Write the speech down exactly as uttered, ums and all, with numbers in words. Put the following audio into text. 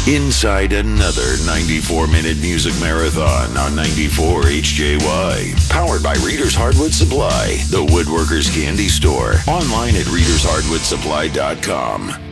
inside another ninety-four minute music marathon on ninety-four H J Y. Powered by Reader's Hardwood Supply, the woodworker's candy store. Online at readers hardwood supply dot com.